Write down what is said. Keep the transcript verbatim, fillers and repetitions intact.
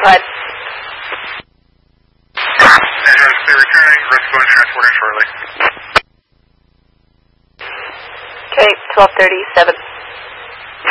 go ahead. They're returning, let's go and transport in shortly. Okay, twelve thirty-seven.